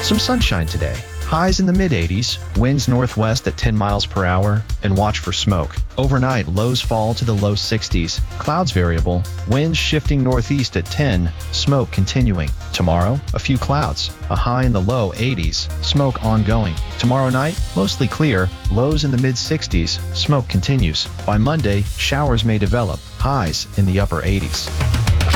Some sunshine today. Highs in the mid-80s, winds northwest at 10 miles per hour, and watch for smoke. Overnight, lows fall to the low 60s. Clouds variable, winds shifting northeast at 10, smoke continuing. Tomorrow, a few clouds, a high in the low 80s, smoke ongoing. Tomorrow night, mostly clear, lows in the mid-60s, smoke continues. By Monday, showers may develop, highs in the upper 80s.